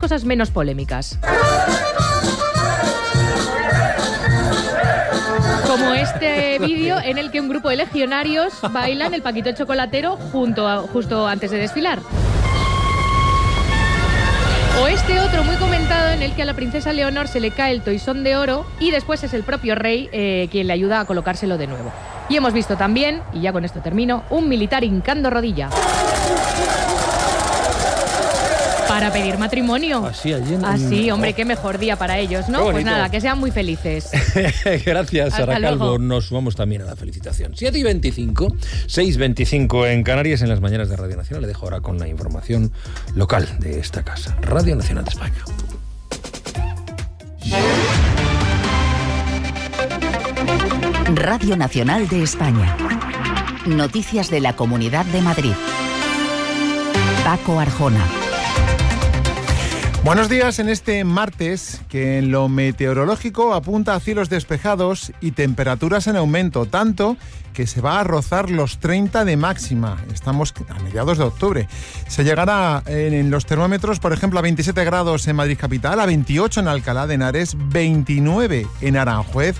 cosas menos polémicas. Como este vídeo en el que un grupo de legionarios bailan el Paquito Chocolatero justo antes de desfilar. O este otro muy comentado en el que a la princesa Leonor se le cae el toisón de oro y después es el propio rey quien le ayuda a colocárselo de nuevo. Y hemos visto también, y ya con esto termino, un militar hincando rodilla para pedir matrimonio. Así, hombre, qué mejor día para ellos, ¿no? Pues nada, que sean muy felices. Gracias, Sara Calvo. Luego. Nos vamos también a la felicitación. 7:25, 6:25 en Canarias, en las mañanas de Radio Nacional. Le dejo ahora con la información local de esta casa, Radio Nacional de España. Radio Nacional de España. Noticias de la Comunidad de Madrid. Paco Arjona. Buenos días en este martes, que en lo meteorológico apunta a cielos despejados y temperaturas en aumento, tanto que se va a rozar los 30 de máxima. Estamos a mediados de octubre. Se llegará en los termómetros, por ejemplo, a 27 grados en Madrid capital, a 28 en Alcalá de Henares, 29 en Aranjuez,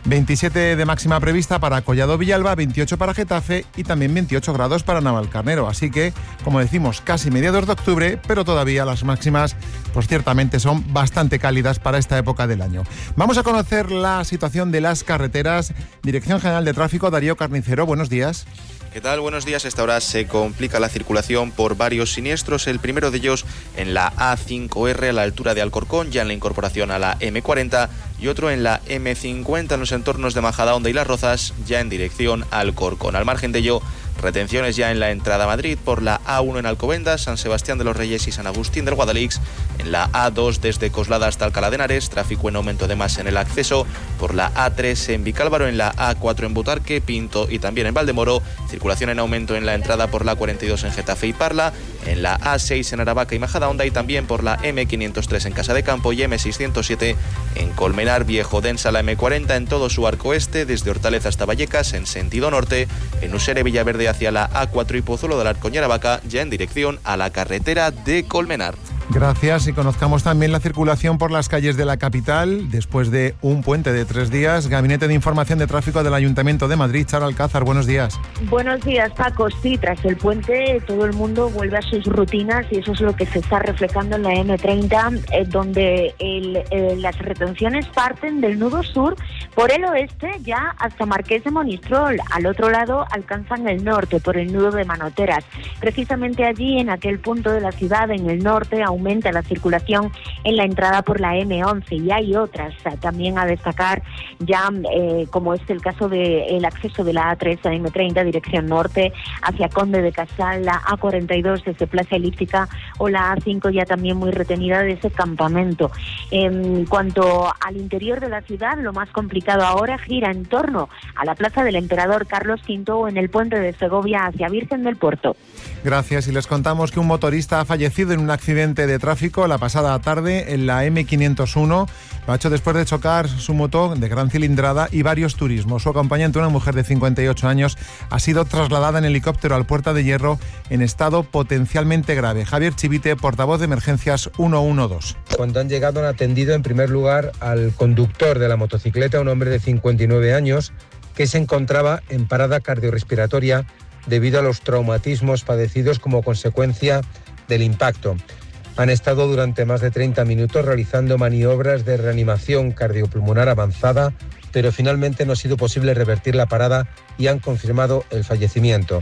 27 de máxima prevista para Collado Villalba, 28 para Getafe y también 28 grados para Navalcarnero. Así que, como decimos, casi mediados de octubre, pero todavía las máximas, pues ciertamente son bastante cálidas para esta época del año. Vamos a conocer la situación de las carreteras. Dirección General de Tráfico, Darío Carnicero, buenos días. ¿Qué tal? Buenos días. A esta hora se complica la circulación por varios siniestros. El primero de ellos en la A5R a la altura de Alcorcón, ya en la incorporación a la M40, y otro en la M50 en los entornos de Majadahonda y Las Rozas, ya en dirección a Alcorcón. Al margen de ello, retenciones ya en la entrada a Madrid por la A1 en Alcobendas, San Sebastián de los Reyes y San Agustín del Guadalix. En la A2 desde Coslada hasta Alcalá de Henares, tráfico en aumento además en el acceso por la A3 en Vicálvaro, en la A4 en Butarque, Pinto y también en Valdemoro. Circulación en aumento en la entrada por la A42 en Getafe y Parla, en la A6 en Aravaca y Majadahonda y también por la M503 en Casa de Campo y M607 en Colmenar Viejo. Densa la M40 en todo su arco este, desde Hortaleza hasta Vallecas en sentido norte, en Usere Villaverde hacia la A4 y Pozuelo de Alarcón y Aravaca, ya en dirección a la carretera de Colmenar. Gracias, y conozcamos también la circulación por las calles de la capital después de un puente de 3 días. Gabinete de Información de Tráfico del Ayuntamiento de Madrid, Charo Alcázar, buenos días. Buenos días, Paco. Sí, tras el puente todo el mundo vuelve a sus rutinas y eso es lo que se está reflejando en la M30, donde las retenciones parten del nudo sur por el oeste ya hasta Marqués de Monistrol. Al otro lado alcanzan el norte por el nudo de Manoteras. Precisamente allí, en aquel punto de la ciudad, en el norte, aumenta la circulación en la entrada por la M11 y hay otras también a destacar ya, como es el caso del acceso de la A3 a M30 dirección norte hacia Conde de Casal, la A42 desde Plaza Elíptica o la A5 ya también muy retenida de ese campamento. En cuanto al interior de la ciudad, lo más complicado ahora gira en torno a la Plaza del Emperador Carlos V o en el puente de Segovia hacia Virgen del Puerto. Gracias, y les contamos que un motorista ha fallecido en un accidente de tráfico la pasada tarde en la M501. Lo ha hecho después de chocar su moto de gran cilindrada y varios turismos. Su acompañante, una mujer de 58 años, ha sido trasladada en helicóptero al Puerta de Hierro en estado potencialmente grave. Javier Chivite, portavoz de Emergencias 112. Cuando han llegado, han atendido en primer lugar al conductor de la motocicleta, un hombre de 59 años, que se encontraba en parada cardiorrespiratoria debido a los traumatismos padecidos como consecuencia del impacto. Han estado durante más de 30 minutos realizando maniobras de reanimación cardiopulmonar avanzada, pero finalmente no ha sido posible revertir la parada y han confirmado el fallecimiento.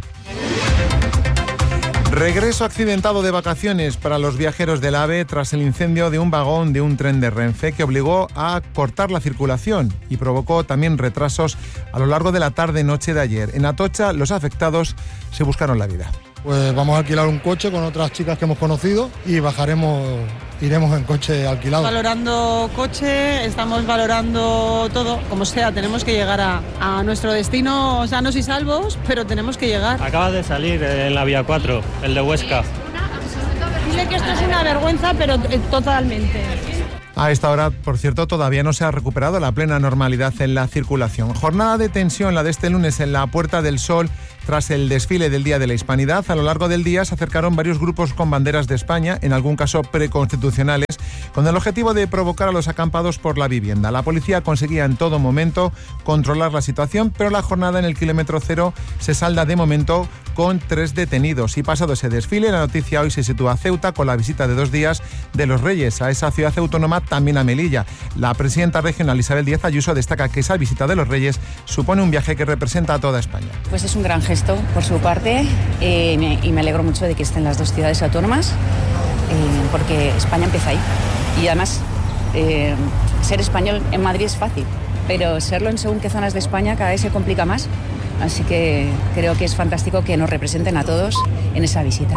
Regreso accidentado de vacaciones para los viajeros del AVE tras el incendio de un vagón de un tren de Renfe que obligó a cortar la circulación y provocó también retrasos a lo largo de la tarde-noche de ayer. En Atocha, los afectados se buscaron la vida. Pues vamos a alquilar un coche con otras chicas que hemos conocido y iremos en coche alquilado. Valorando coche, estamos valorando todo, como sea, tenemos que llegar a nuestro destino sanos y salvos, pero tenemos que llegar. Acaba de salir en la vía 4, el de Huesca. Dile que esto es una vergüenza, pero totalmente. A esta hora, por cierto, todavía no se ha recuperado la plena normalidad en la circulación. Jornada de tensión la de este lunes en la Puerta del Sol tras el desfile del Día de la Hispanidad. A lo largo del día se acercaron varios grupos con banderas de España, en algún caso preconstitucionales, con el objetivo de provocar a los acampados por la vivienda. La policía conseguía en todo momento controlar la situación, pero la jornada en el kilómetro cero se salda de momento con 3 detenidos. Y pasado ese desfile, la noticia hoy se sitúa a Ceuta con la visita de 2 días de los Reyes a esa ciudad autónoma, también a Melilla. La presidenta regional Isabel Díaz Ayuso destaca que esa visita de los Reyes supone un viaje que representa a toda España. Pues es un gran gesto por su parte y me alegro mucho de que estén las 2 ciudades autónomas porque España empieza ahí. Y además, ser español en Madrid es fácil, pero serlo en según qué zonas de España cada vez se complica más. Así que creo que es fantástico que nos representen a todos en esa visita.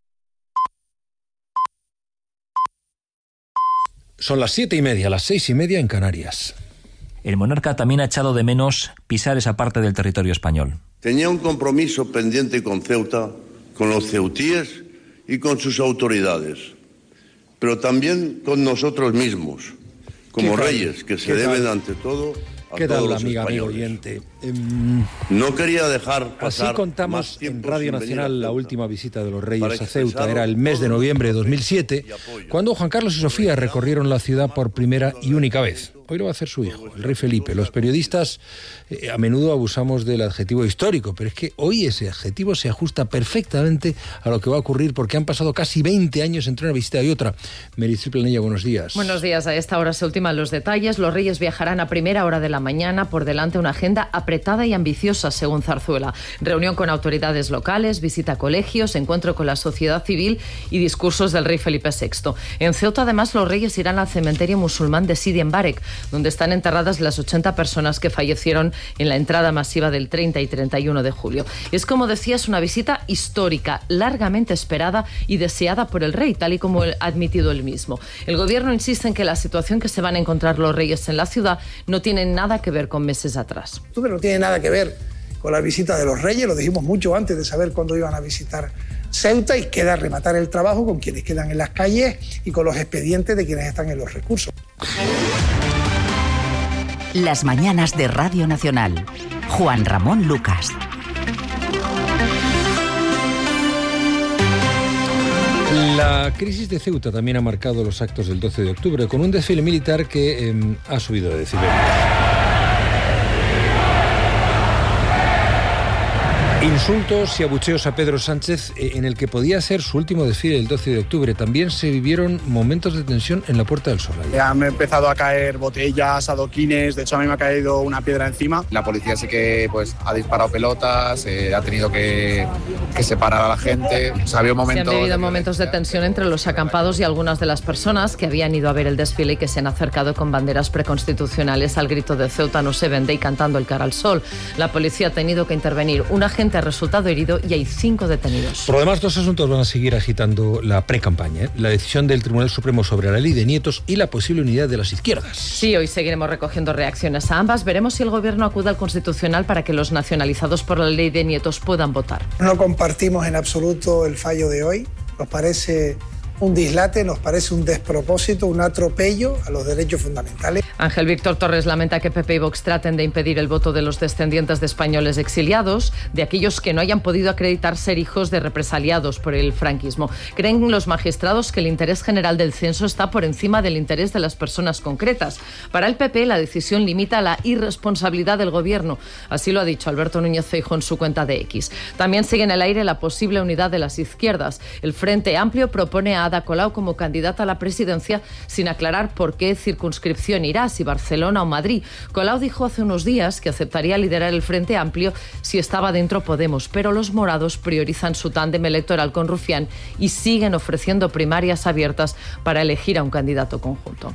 Son las 7:30, las 6:30 en Canarias. El monarca también ha echado de menos pisar esa parte del territorio español. Tenía un compromiso pendiente con Ceuta, con los ceutíes y con sus autoridades, pero también con nosotros mismos, como reyes, que se deben ante todo a ¿Qué todos tal, los amiga, amigo españoles. oyente? No quería dejar pasar Así contamos más tiempo en Radio sin venir Nacional a la Ceuta. última visita de los Para Reyes a Ceuta. expresar Era el mes de noviembre de 2007, cuando Juan Carlos y Sofía recorrieron la ciudad por primera y única vez. Hoy lo va a hacer su hijo, el rey Felipe. Los periodistas a menudo abusamos del adjetivo histórico, pero es que hoy ese adjetivo se ajusta perfectamente a lo que va a ocurrir, porque han pasado casi 20 años entre una visita y otra. Meritxell Planella, buenos días. Buenos días. A esta hora se ultiman los detalles. Los Reyes viajarán a primera hora de la mañana. Por delante una agenda apretada y ambiciosa, según Zarzuela. Reunión con autoridades locales, visita a colegios, encuentro con la sociedad civil y discursos del rey Felipe VI. En Ceuta, además, los Reyes irán al cementerio musulmán de Sidi Mbarek, donde están enterradas las 80 personas que fallecieron en la entrada masiva del 30 y 31 de julio. Es, como decías, una visita histórica, largamente esperada y deseada por el rey, tal y como ha admitido él mismo. El gobierno insiste en que la situación que se van a encontrar los Reyes en la ciudad no tiene nada que ver con meses atrás. Pero no tiene nada que ver con la visita de los Reyes, lo dijimos mucho antes de saber cuándo iban a visitar Ceuta, y queda rematar el trabajo con quienes quedan en las calles y con los expedientes de quienes están en los recursos. Las mañanas de Radio Nacional. Juan Ramón Lucas. La crisis de Ceuta también ha marcado los actos del 12 de octubre, con un desfile militar que ha subido de decibelios. Insultos y abucheos a Pedro Sánchez en el que podía ser su último desfile el 12 de octubre. También se vivieron momentos de tensión en la Puerta del Sol. Han empezado a caer botellas, adoquines, de hecho a mí me ha caído una piedra encima. La policía sí que ha disparado pelotas, ha tenido que separar a la gente. O sea, había momentos... Se han vivido momentos de tensión entre los acampados y algunas de las personas que habían ido a ver el desfile y que se han acercado con banderas preconstitucionales al grito de Ceuta no se vende y cantando el cara al sol. La policía ha tenido que intervenir. Un agente ha resultado herido y hay 5 detenidos. Por lo demás, 2 asuntos van a seguir agitando la precampaña. La decisión del Tribunal Supremo sobre la ley de nietos y la posible unidad de las izquierdas. Sí, hoy seguiremos recogiendo reacciones a ambas. Veremos si el Gobierno acude al Constitucional para que los nacionalizados por la ley de nietos puedan votar. No compartimos en absoluto el fallo de hoy. Nos parece un dislate, nos parece un despropósito, un atropello a los derechos fundamentales. Ángel Víctor Torres lamenta que PP y Vox traten de impedir el voto de los descendientes de españoles exiliados, de aquellos que no hayan podido acreditar ser hijos de represaliados por el franquismo. Creen los magistrados que el interés general del censo está por encima del interés de las personas concretas. Para el PP, la decisión limita la irresponsabilidad del Gobierno. Así lo ha dicho Alberto Núñez Feijóo en su cuenta de X. También sigue en el aire la posible unidad de las izquierdas. El Frente Amplio propone a Ada Colau como candidata a la presidencia sin aclarar por qué circunscripción irá, si Barcelona o Madrid. Colau dijo hace unos días que aceptaría liderar el Frente Amplio si estaba dentro Podemos, pero los morados priorizan su tándem electoral con Rufián y siguen ofreciendo primarias abiertas para elegir a un candidato conjunto.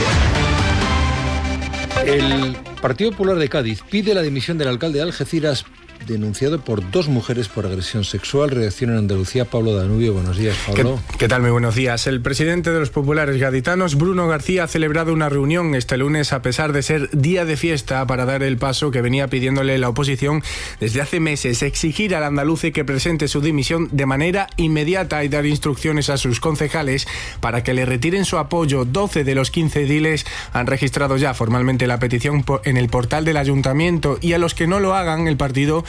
El Partido Popular de Cádiz pide la dimisión del alcalde de Algeciras, denunciado por 2 mujeres por agresión sexual. Redacción en Andalucía, Pablo Danubio. Buenos días, Pablo. ¿Qué tal? Muy buenos días. El presidente de los populares gaditanos, Bruno García, ha celebrado una reunión este lunes a pesar de ser día de fiesta para dar el paso que venía pidiéndole la oposición desde hace meses: exigir al andaluce que presente su dimisión de manera inmediata y dar instrucciones a sus concejales para que le retiren su apoyo. 12 de los 15 ediles han registrado ya formalmente la petición en el portal del ayuntamiento, y a los que no lo hagan, el partido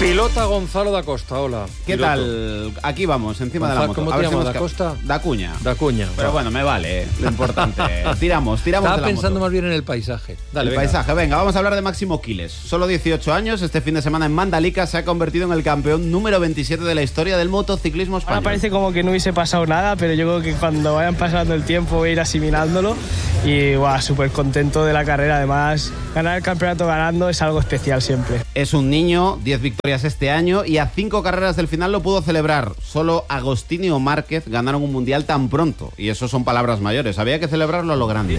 Pilota Gonzalo da Costa, hola. ¿Qué tal? Aquí vamos, encima Gonzalo, de la moto. ¿Cómo te llamas, da Costa? Dacuña. Dacuña. Pero bueno, me vale, lo importante. Tiramos Estaba de la pensando moto. más bien en el paisaje. Dale, El paisaje, venga, vamos a hablar de Máximo Quiles. Solo 18 años, este fin de semana en Mandalika se ha convertido en el campeón número 27 de la historia del motociclismo español. Ahora parece como que no hubiese pasado nada, pero yo creo que cuando vayan pasando el tiempo voy a ir asimilándolo y súper contento de la carrera. Además, ganar el campeonato ganando es algo especial siempre. Es un niño, 10 victorias este año y a 5 carreras del final lo pudo celebrar. Solo Agostini o Márquez ganaron un mundial tan pronto y eso son palabras mayores. Había que celebrarlo a lo grande.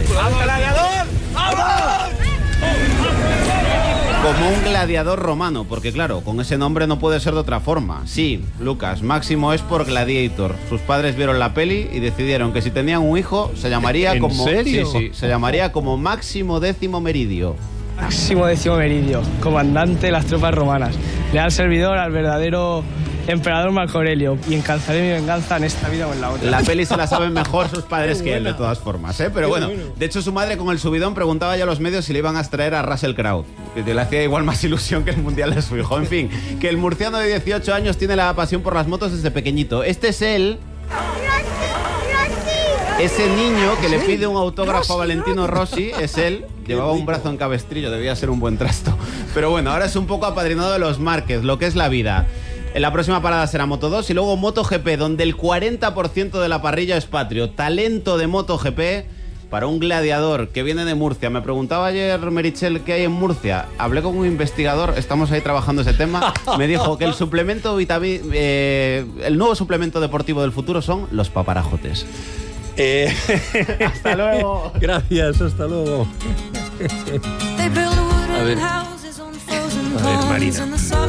Como un gladiador romano, porque claro, con ese nombre no puede ser de otra forma. Sí, Lucas, Máximo es por Gladiator. Sus padres vieron la peli y decidieron que si tenían un hijo se llamaría como... ¿En serio? Sí, se llamaría como Máximo Décimo Meridio. Máximo Décimo Meridio, comandante de las tropas romanas. Leal servidor al verdadero emperador Marco Aurelio y encalzaré mi venganza en esta vida o en la otra. La peli se la saben mejor sus padres que él, de todas formas, ¿eh? Pero bueno, de hecho su madre con el subidón preguntaba ya a los medios si le iban a extraer a Russell Crowe, que le hacía igual más ilusión que el mundial de su hijo. En fin, que el murciano de 18 años tiene la pasión por las motos desde pequeñito. Este es él... Ese niño que le pide un autógrafo a Valentino Rossi es él. Llevaba un brazo en cabestrillo, debía ser un buen trasto. Pero bueno, ahora es un poco apadrinado de los Márquez, lo que es la vida. En la próxima parada será Moto 2 y luego MotoGP, donde el 40% de la parrilla es patrio. Talento de MotoGP para un gladiador que viene de Murcia. Me preguntaba ayer Merichel qué hay en Murcia. Hablé con un investigador, estamos ahí trabajando ese tema. Me dijo que el suplemento el nuevo suplemento deportivo del futuro son los paparajotes. Hasta luego. Gracias, hasta luego. A ver, Marina.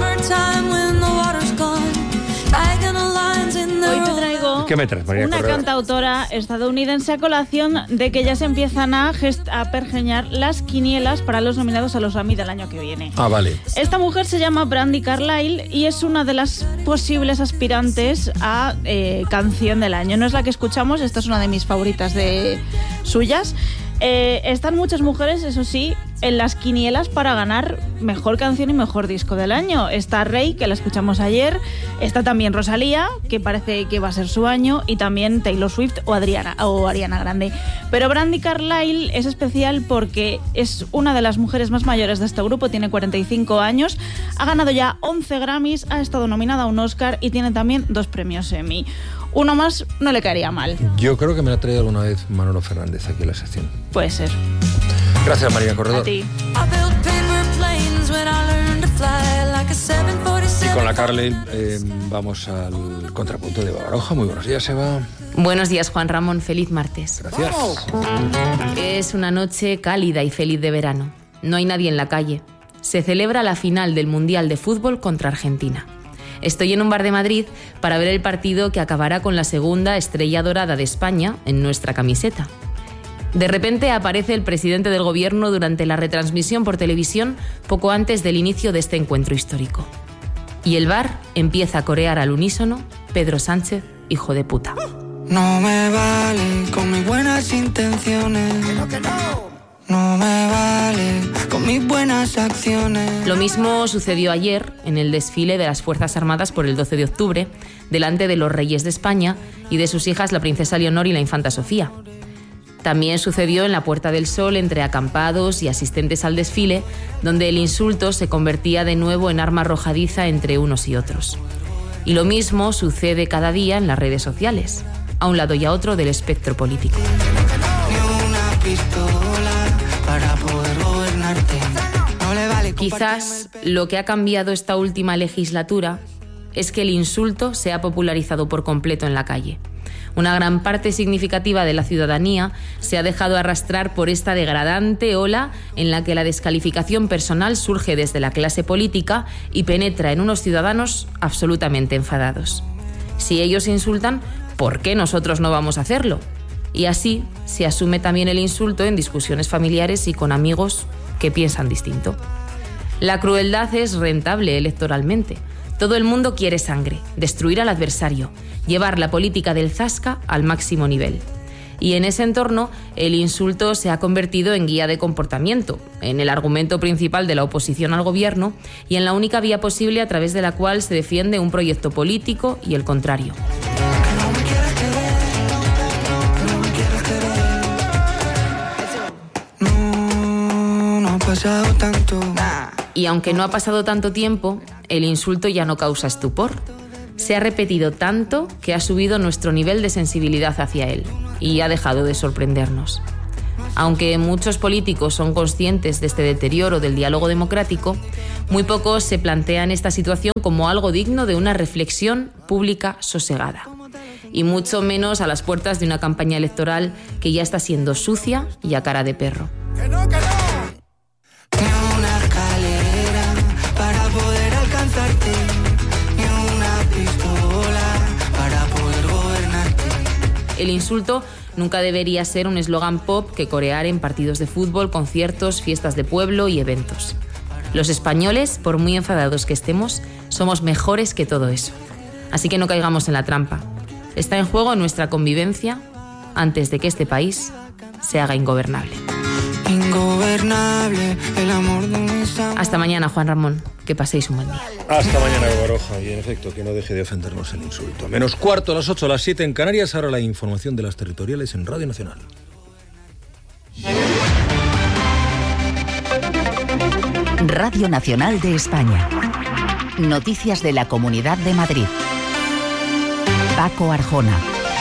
Hoy te traigo ¿Qué me traes, María una Correa? cantautora estadounidense a colación de que ya se empiezan a pergeñar las quinielas para los nominados a los Grammy del año que viene. Ah, vale. Esta mujer se llama Brandi Carlile y es una de las posibles aspirantes a canción del año. No es la que escuchamos, esta es una de mis favoritas de suyas. Están muchas mujeres, eso sí, en las quinielas para ganar mejor canción y mejor disco del año. Está Rey, que la escuchamos ayer. Está también Rosalía, que parece que va a ser su año. Y también Taylor Swift o Ariana Grande. Pero Brandi Carlile es especial porque es una de las mujeres más mayores de este grupo. Tiene 45 años. Ha ganado ya 11 Grammys. Ha estado nominada a un Oscar y tiene también 2 premios Emmy. Uno más no le caería mal. Yo creo que me lo ha traído alguna vez Manolo Fernández aquí en la sección. Puede ser. Gracias, María Corredor. A ti. Y con la Carlile vamos al contrapunto de Baroja. Muy buenos días, Eva. Buenos días, Juan Ramón. Feliz martes. Gracias. Es una noche cálida y feliz de verano. No hay nadie en la calle. Se celebra la final del Mundial de Fútbol contra Argentina. Estoy en un bar de Madrid para ver el partido que acabará con la segunda estrella dorada de España en nuestra camiseta. De repente aparece el presidente del gobierno durante la retransmisión por televisión poco antes del inicio de este encuentro histórico. Y el bar empieza a corear al unísono Pedro Sánchez, hijo de puta. No me vale con mis buenas intenciones. No me vale con mis buenas acciones. Lo mismo sucedió ayer en el desfile de las Fuerzas Armadas por el 12 de octubre, delante de los reyes de España y de sus hijas la princesa Leonor y la infanta Sofía. También sucedió en la Puerta del Sol entre acampados y asistentes al desfile, donde el insulto se convertía de nuevo en arma arrojadiza entre unos y otros. Y lo mismo sucede cada día en las redes sociales, a un lado y a otro del espectro político. Para poder gobernarte. No le vale. Quizás lo que ha cambiado esta última legislatura es que el insulto se ha popularizado por completo en la calle. Una gran parte significativa de la ciudadanía se ha dejado arrastrar por esta degradante ola en la que la descalificación personal surge desde la clase política y penetra en unos ciudadanos absolutamente enfadados. Si ellos insultan, ¿por qué nosotros no vamos a hacerlo? Y así se asume también el insulto en discusiones familiares y con amigos que piensan distinto. La crueldad es rentable electoralmente. Todo el mundo quiere sangre, destruir al adversario, llevar la política del zasca al máximo nivel. Y en ese entorno, el insulto se ha convertido en guía de comportamiento, en el argumento principal de la oposición al gobierno y en la única vía posible a través de la cual se defiende un proyecto político y el contrario. No ha pasado tanto. Y aunque no ha pasado tanto tiempo, el insulto ya no causa estupor. Se ha repetido tanto que ha subido nuestro nivel de sensibilidad hacia él y ha dejado de sorprendernos. Aunque muchos políticos son conscientes de este deterioro del diálogo democrático, muy pocos se plantean esta situación como algo digno de una reflexión pública sosegada. Y mucho menos a las puertas de una campaña electoral que ya está siendo sucia y a cara de perro. Una escalera para poder alcanzarte. El insulto nunca debería ser un eslogan pop que corear en partidos de fútbol, conciertos, fiestas de pueblo y eventos. Los españoles, por muy enfadados que estemos, somos mejores que todo eso. Así que no caigamos en la trampa. Está en juego nuestra convivencia antes de que este país se haga ingobernable. Ingobernable, el amor de mis amores. Hasta mañana, Juan Ramón. Que paséis un buen día. Hasta mañana, Baroja. Y en efecto, que no deje de ofendernos el insulto. Menos cuarto, a las 8, a las 7 en Canarias. Ahora la información de las territoriales en Radio Nacional. Radio Nacional de España. Noticias de la Comunidad de Madrid. Paco Arjona.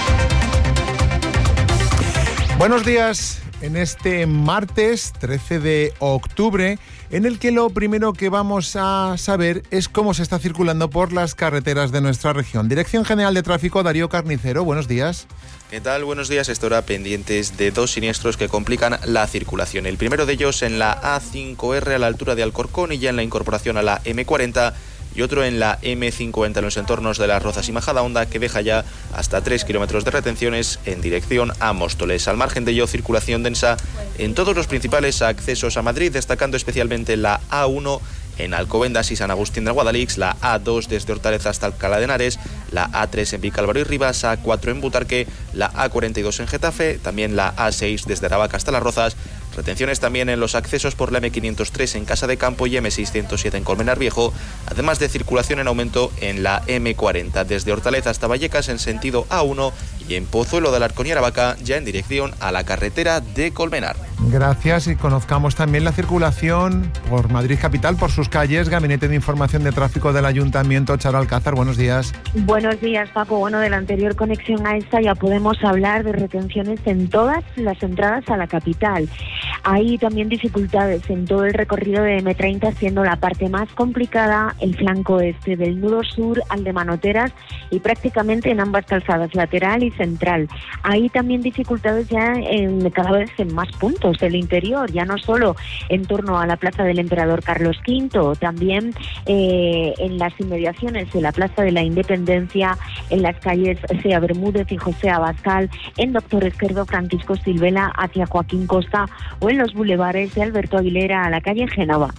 Buenos días. En este martes 13 de octubre, en el que lo primero que vamos a saber es cómo se está circulando por las carreteras de nuestra región. Dirección General de Tráfico, Darío Carnicero, buenos días. ¿Qué tal? Buenos días. Esta hora pendientes de dos siniestros que complican la circulación. El primero de ellos en la A5R a la altura de Alcorcón y ya en la incorporación a la M40, y otro en la M50 en los entornos de Las Rozas y Majadahonda, que deja ya hasta 3 kilómetros de retenciones en dirección a Móstoles. Al margen de ello, circulación densa en todos los principales accesos a Madrid, destacando especialmente la A1 en Alcobendas y San Agustín de Guadalix, la A2 desde Hortaleza hasta Alcalá de Henares, la A3 en Vicálvaro y Rivas, A4 en Butarque, la A42 en Getafe, también la A6 desde Aravaca hasta Las Rozas. Retenciones también en los accesos por la M503 en Casa de Campo y M607 en Colmenar Viejo, además de circulación en aumento en la M40 desde Hortaleza hasta Vallecas en sentido A1 y en Pozuelo de Alarcón y Aravaca ya en dirección a la carretera de Colmenar. Gracias, y conozcamos también la circulación por Madrid capital, por sus calles. Gabinete de Información de Tráfico del Ayuntamiento, Charo Alcázar, buenos días. Buenos días, Paco. Bueno, de la anterior conexión a esta ya podemos hablar de retenciones en todas las entradas a la capital. Hay también dificultades en todo el recorrido de M30, siendo la parte más complicada el flanco este, del nudo sur al de Manoteras, y prácticamente en ambas calzadas, lateral y central. Hay también dificultades ya cada vez en más puntos del interior, ya no solo en torno a la Plaza del Emperador Carlos V, también en las inmediaciones de la Plaza de la Independencia, en las calles Sea Bermúdez y José Abascal, en Doctor Esquerdo, Francisco Silvela hacia Joaquín Costa, o en los bulevares de Alberto Aguilera a la calle Génova.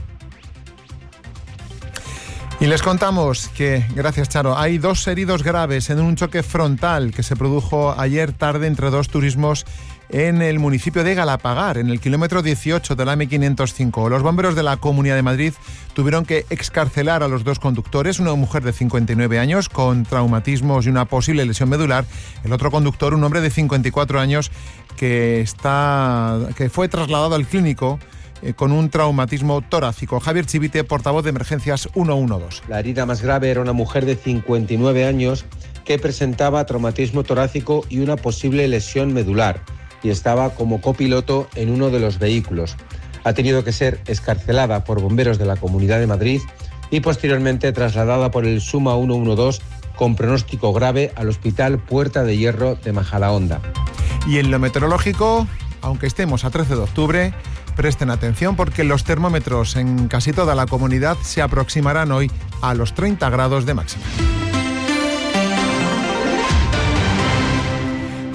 Y les contamos que, gracias Charo, hay 2 heridos graves en un choque frontal que se produjo ayer tarde entre 2 turismos en el municipio de Galapagar, en el kilómetro 18 de la M505. Los bomberos de la Comunidad de Madrid tuvieron que excarcelar a los 2 conductores, una mujer de 59 años con traumatismos y una posible lesión medular, el otro conductor, un hombre de 54 años que fue trasladado al clínico con un traumatismo torácico. Javier Chivite, portavoz de Emergencias 112. La herida más grave era una mujer de 59 años que presentaba traumatismo torácico y una posible lesión medular y estaba como copiloto en uno de los vehículos. Ha tenido que ser excarcelada por bomberos de la Comunidad de Madrid y posteriormente trasladada por el Suma 112 con pronóstico grave al Hospital Puerta de Hierro de Majadahonda. Y en lo meteorológico, aunque estemos a 13 de octubre, presten atención porque los termómetros en casi toda la comunidad se aproximarán hoy a los 30 grados de máxima.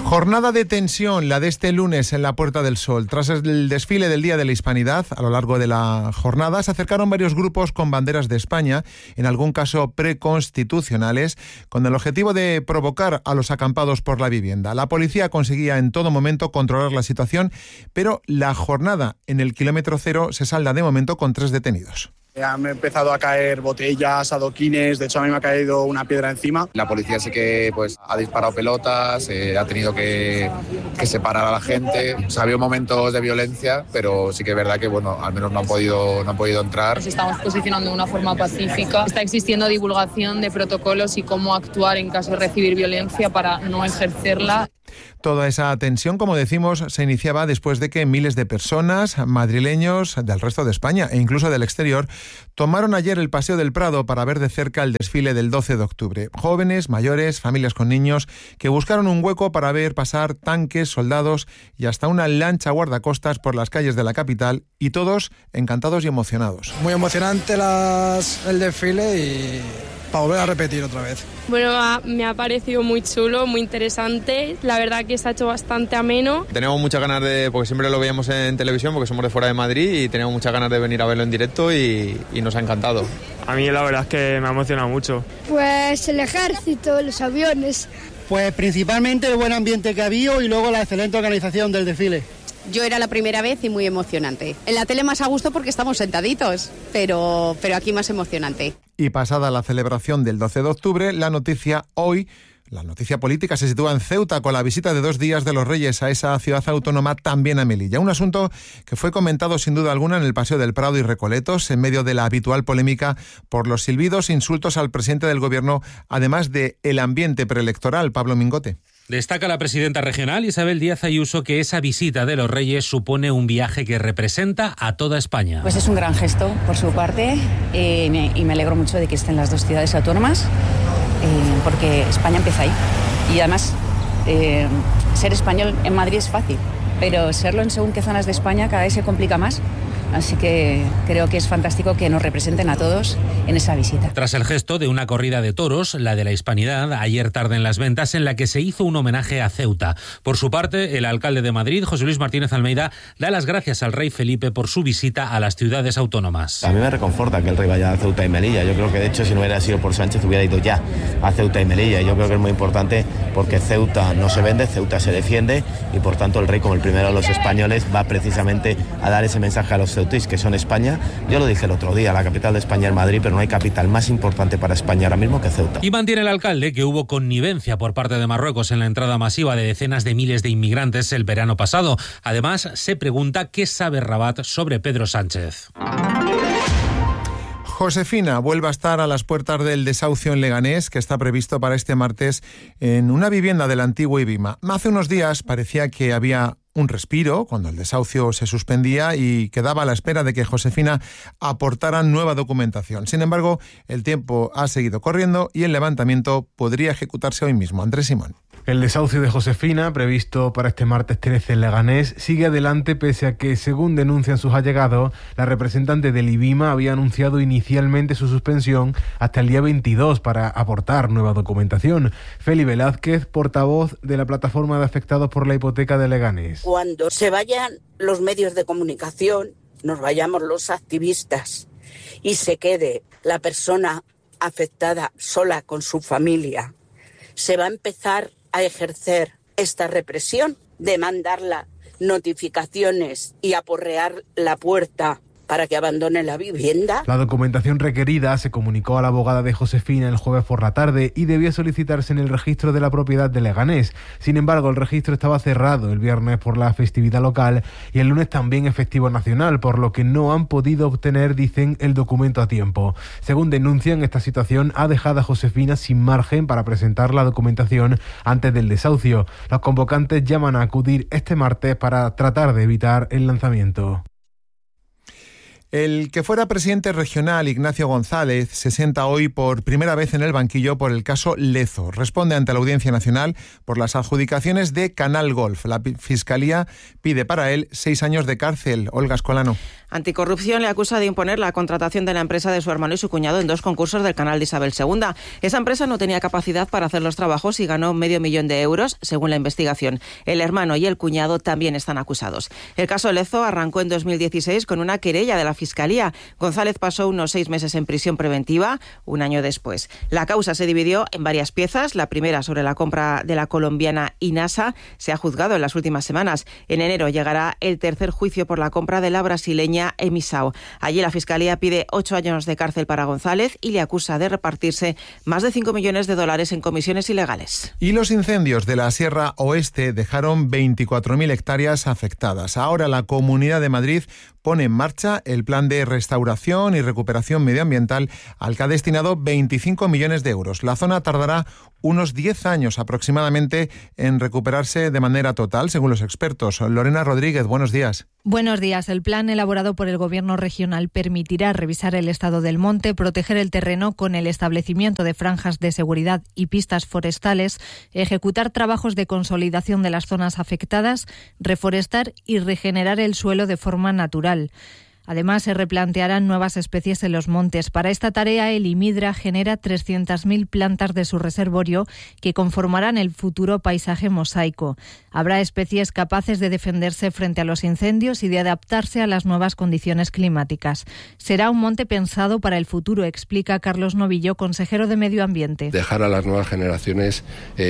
Jornada de tensión, la de este lunes en la Puerta del Sol. Tras el desfile del Día de la Hispanidad, a lo largo de la jornada se acercaron varios grupos con banderas de España, en algún caso preconstitucionales, con el objetivo de provocar a los acampados por la vivienda. La policía conseguía en todo momento controlar la situación, pero la jornada en el kilómetro cero se salda de momento con 3 detenidos. Han empezado a caer botellas, adoquines, de hecho a mí me ha caído una piedra encima. La policía sí que ha disparado pelotas, ha tenido que separar a la gente. Ha habido momentos de violencia, pero sí que es verdad que al menos no han podido entrar. Nos estamos posicionando de una forma pacífica. Está existiendo divulgación de protocolos y cómo actuar en caso de recibir violencia para no ejercerla. Toda esa tensión, como decimos, se iniciaba después de que miles de personas, madrileños del resto de España e incluso del exterior, tomaron ayer el Paseo del Prado para ver de cerca el desfile del 12 de octubre. Jóvenes, mayores, familias con niños, que buscaron un hueco para ver pasar tanques, soldados y hasta una lancha guardacostas por las calles de la capital, y todos encantados y emocionados. Muy emocionante el desfile y para volver a repetir otra vez. Bueno, me ha parecido muy chulo, muy interesante. La verdad que se ha hecho bastante ameno. Tenemos muchas ganas porque siempre lo veíamos en televisión, porque somos de fuera de Madrid, y tenemos muchas ganas de venir a verlo en directo y nos ha encantado. A mí la verdad es que me ha emocionado mucho. Pues el ejército, los aviones. Pues principalmente el buen ambiente que ha habido y luego la excelente organización del desfile. Yo era la primera vez y muy emocionante. En la tele más a gusto porque estamos sentaditos, pero aquí más emocionante. Y pasada la celebración del 12 de octubre, la noticia política se sitúa en Ceuta, con la visita de 2 días de los Reyes a esa ciudad autónoma, también a Melilla. Un asunto que fue comentado sin duda alguna en el Paseo del Prado y Recoletos, en medio de la habitual polémica por los silbidos e insultos al presidente del gobierno, además de el ambiente preelectoral. Pablo Mingote. Destaca la presidenta regional Isabel Díaz Ayuso que esa visita de los Reyes supone un viaje que representa a toda España. Pues es un gran gesto por su parte y me alegro mucho de que estén las 2 ciudades autónomas, porque España empieza ahí. Y además, ser español en Madrid es fácil, pero serlo en según qué zonas de España cada vez se complica más. Así que creo que es fantástico que nos representen a todos en esa visita. Tras el gesto de una corrida de toros, la de la Hispanidad, ayer tarde en Las Ventas, en la que se hizo un homenaje a Ceuta. Por su parte, el alcalde de Madrid, José Luis Martínez Almeida, da las gracias al rey Felipe por su visita a las ciudades autónomas. A mí me reconforta que el rey vaya a Ceuta y Melilla. Yo creo que, de hecho, si no hubiera sido por Sánchez, hubiera ido ya a Ceuta y Melilla. Yo creo que es muy importante porque Ceuta no se vende, Ceuta se defiende, y por tanto el rey, como el primero de los españoles, va precisamente a dar ese mensaje a los ceutíes, que son España. Yo lo dije el otro día, la capital de España es Madrid, pero no hay capital más importante para España ahora mismo que Ceuta. Y mantiene el alcalde que hubo connivencia por parte de Marruecos en la entrada masiva de decenas de miles de inmigrantes el verano pasado. Además, se pregunta qué sabe Rabat sobre Pedro Sánchez. Josefina vuelve a estar a las puertas del desahucio en Leganés, que está previsto para este martes en una vivienda del antiguo Ibima. Hace unos días parecía que había un respiro cuando el desahucio se suspendía y quedaba a la espera de que Josefina aportara nueva documentación. Sin embargo, el tiempo ha seguido corriendo y el levantamiento podría ejecutarse hoy mismo. Andrés Simón. El desahucio de Josefina, previsto para este martes 13 en Leganés, sigue adelante pese a que, según denuncian sus allegados, la representante del IBIMA había anunciado inicialmente su suspensión hasta el día 22 para aportar nueva documentación. Feli Velázquez, portavoz de la plataforma de afectados por la hipoteca de Leganés. Cuando se vayan los medios de comunicación, nos vayamos los activistas y se quede la persona afectada sola con su familia, se va a empezar a ejercer esta represión de mandarla notificaciones y aporrear la puerta para que abandone la vivienda. La documentación requerida se comunicó a la abogada de Josefina el jueves por la tarde y debía solicitarse en el registro de la propiedad de Leganés. Sin embargo, el registro estaba cerrado el viernes por la festividad local y el lunes también es festivo nacional, por lo que no han podido obtener, dicen, el documento a tiempo. Según denuncian, esta situación ha dejado a Josefina sin margen para presentar la documentación antes del desahucio. Los convocantes llaman a acudir este martes para tratar de evitar el lanzamiento. El que fuera presidente regional, Ignacio González, se sienta hoy por primera vez en el banquillo por el caso Lezo. Responde ante la Audiencia Nacional por las adjudicaciones de Canal Golf. La Fiscalía pide para él 6 años de cárcel. Olga Escolano. Anticorrupción le acusa de imponer la contratación de la empresa de su hermano y su cuñado en 2 concursos del canal de Isabel II. Esa empresa no tenía capacidad para hacer los trabajos y ganó $500,000, según la investigación. El hermano y el cuñado también están acusados. El caso Lezo arrancó en 2016 con una querella de la Fiscalía. González pasó unos 6 meses en prisión preventiva, un año después. La causa se dividió en varias piezas. La primera, sobre la compra de la colombiana Inasa, se ha juzgado en las últimas semanas. En enero llegará el tercer juicio por la compra de la brasileña Emisao. Allí la Fiscalía pide 8 años de cárcel para González y le acusa de repartirse más de $5 millones en comisiones ilegales. Y los incendios de la Sierra Oeste dejaron 24.000 hectáreas afectadas. Ahora la Comunidad de Madrid pone en marcha el plan de restauración y recuperación medioambiental al que ha destinado 25 millones de euros. La zona tardará unos 10 años aproximadamente en recuperarse de manera total, según los expertos. Lorena Rodríguez, buenos días. Buenos días. El plan elaborado por el Gobierno regional permitirá revisar el estado del monte, proteger el terreno con el establecimiento de franjas de seguridad y pistas forestales, ejecutar trabajos de consolidación de las zonas afectadas, reforestar y regenerar el suelo de forma natural. Además, se replantearán nuevas especies en los montes. Para esta tarea, el IMIDRA genera 300.000 plantas de su reservorio que conformarán el futuro paisaje mosaico. Habrá especies capaces de defenderse frente a los incendios y de adaptarse a las nuevas condiciones climáticas. Será un monte pensado para el futuro, explica Carlos Novillo, consejero de Medio Ambiente. Dejar a las nuevas generaciones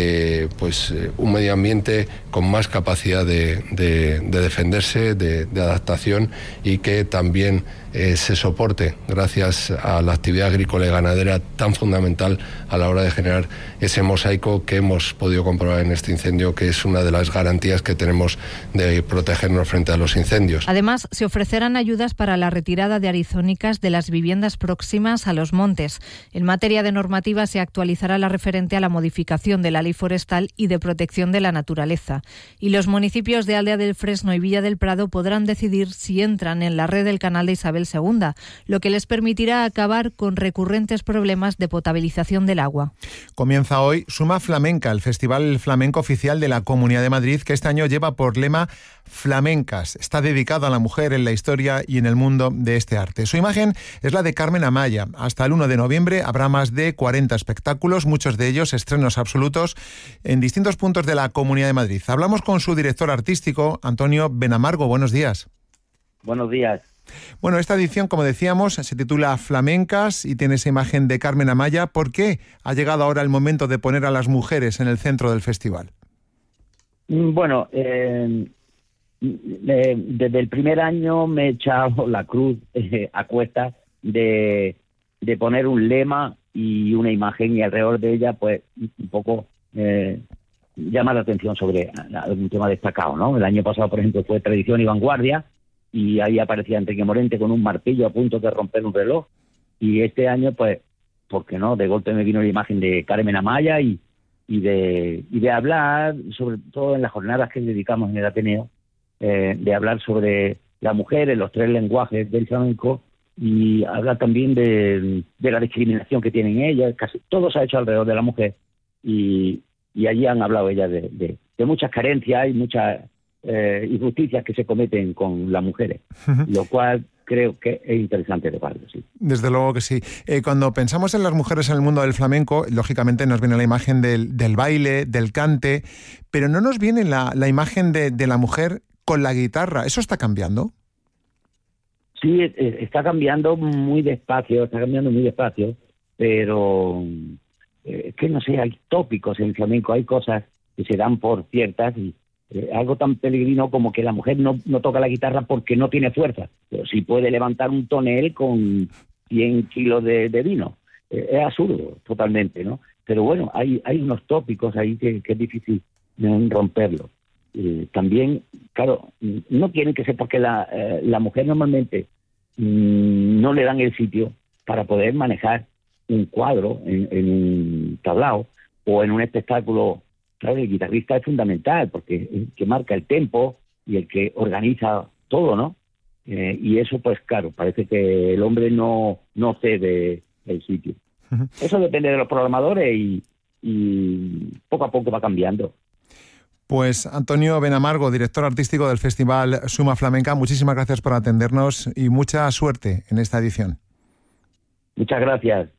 un medio ambiente con más capacidad de defenderse, de adaptación, y que también se soporte gracias a la actividad agrícola y ganadera tan fundamental a la hora de generar ese mosaico que hemos podido comprobar en este incendio, que es una de las garantías que tenemos de protegernos frente a los incendios. Además, se ofrecerán ayudas para la retirada de arizónicas de las viviendas próximas a los montes. En materia de normativa se actualizará la referente a la modificación de la ley forestal y de protección de la naturaleza. Y los municipios de Aldea del Fresno y Villa del Prado podrán decidir si entran en la red del canal de Isabel II, lo que les permitirá acabar con recurrentes problemas de potabilización del agua. Comienza hoy Suma Flamenca, el festival flamenco oficial de la Comunidad de Madrid, que este año lleva por lema Flamencas. Está dedicado a la mujer en la historia y en el mundo de este arte. Su imagen es la de Carmen Amaya. Hasta el 1 de noviembre habrá más de 40 espectáculos, muchos de ellos estrenos absolutos en distintos puntos de la Comunidad de Madrid. Hablamos con su director artístico, Antonio Benamargo. Buenos días. Buenos días. Bueno, esta edición, como decíamos, se titula Flamencas y tiene esa imagen de Carmen Amaya. ¿Por qué ha llegado ahora el momento de poner a las mujeres en el centro del festival? Bueno, desde el primer año me he echado la cruz a cuestas de poner un lema y una imagen, y alrededor de ella, pues, un poco llama la atención sobre un tema destacado, ¿no? El año pasado, por ejemplo, fue Tradición y Vanguardia, y ahí aparecía Enrique Morente con un martillo a punto de romper un reloj. Y este año, pues, ¿por qué no? De golpe me vino la imagen de Carmen Amaya y de hablar, sobre todo en las jornadas que dedicamos en el Ateneo, de hablar sobre la mujer en los 3 lenguajes del flamenco, y hablar también de la discriminación que tienen ellas. Casi todo se ha hecho alrededor de la mujer, y allí han hablado ellas de muchas carencias y muchas injusticias que se cometen con las mujeres, lo cual creo que es interesante de parte, sí. Desde luego que sí. Cuando pensamos en las mujeres en el mundo del flamenco, lógicamente nos viene la imagen del baile, del cante, pero no nos viene la imagen de la mujer con la guitarra. ¿Eso está cambiando? Sí, está cambiando muy despacio, pero que no sé, hay tópicos en el flamenco, hay cosas que se dan por ciertas, y algo tan peregrino como que la mujer no toca la guitarra porque no tiene fuerza, pero sí puede levantar un tonel con 100 kilos de vino. Es absurdo totalmente, ¿no? Pero bueno, hay unos tópicos ahí que es difícil romperlo. También, claro, no quieren que sepa que la mujer normalmente no le dan el sitio para poder manejar un cuadro en un tablao o en un espectáculo. Claro, el guitarrista es fundamental porque es el que marca el tempo y el que organiza todo, ¿no? y eso, pues claro, parece que el hombre no cede el sitio. Eso depende de los programadores y poco a poco va cambiando. Pues Antonio Benamargo, director artístico del Festival Suma Flamenca, muchísimas gracias por atendernos y mucha suerte en esta edición. Muchas gracias.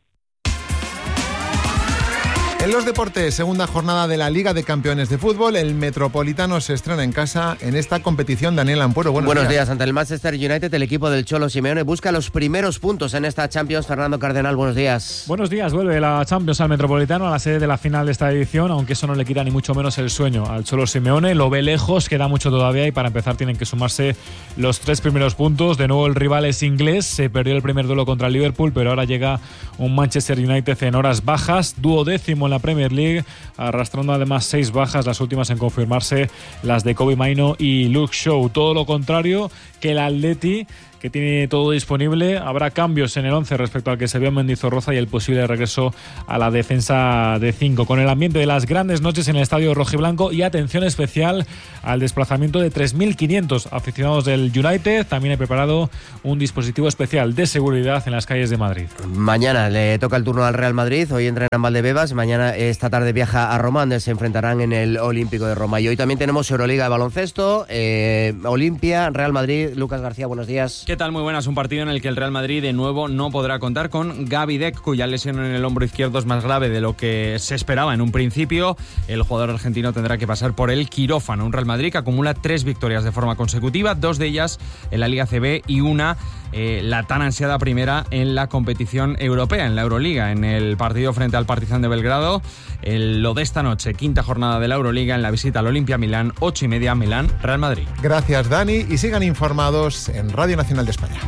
En los deportes, segunda jornada de la Liga de Campeones de Fútbol, el Metropolitano se estrena en casa en esta competición. Daniel Ampuero, buenos días. Ante el Manchester United, el equipo del Cholo Simeone busca los primeros puntos en esta Champions. Fernando Cardenal, buenos días. Buenos días, vuelve la Champions al Metropolitano, a la sede de la final de esta edición, aunque eso no le quita ni mucho menos el sueño al Cholo Simeone. Lo ve lejos, queda mucho todavía y para empezar tienen que sumarse los 3 primeros puntos. De nuevo el rival es inglés, se perdió el primer duelo contra el Liverpool, pero ahora llega un Manchester United en horas bajas, 12º en la Premier League, arrastrando además 6 bajas, las últimas en confirmarse las de Kobbie Mainoo y Luke Shaw. Todo lo contrario que el Atleti, que tiene todo disponible. Habrá cambios en el 11 respecto al que se vio en Mendizorroza y el posible regreso a la defensa de 5, con el ambiente de las grandes noches en el estadio rojiblanco y atención especial al desplazamiento de 3.500 aficionados del United. También he preparado un dispositivo especial de seguridad en las calles de Madrid. Mañana le toca el turno al Real Madrid, hoy entrena en Valdebebas, mañana esta tarde viaja a Roma, donde se enfrentarán en el Olímpico de Roma. Y hoy también tenemos Euroliga de baloncesto, Olimpia, Real Madrid. Lucas García, buenos días. ¿Qué tal? Muy buenas. Un partido en el que el Real Madrid de nuevo no podrá contar con Gaby Deck, cuya lesión en el hombro izquierdo es más grave de lo que se esperaba en un principio. El jugador argentino tendrá que pasar por el quirófano. Un Real Madrid que acumula 3 victorias de forma consecutiva, 2 de ellas en la Liga CB y una, la tan ansiada primera, en la competición europea, en la Euroliga, en el partido frente al Partizan de Belgrado. Lo de esta noche, 5ª jornada de la Euroliga, en la visita al Olimpia Milán, 8:30, Milán, Real Madrid. Gracias, Dani, y sigan informados en Radio Nacional de España.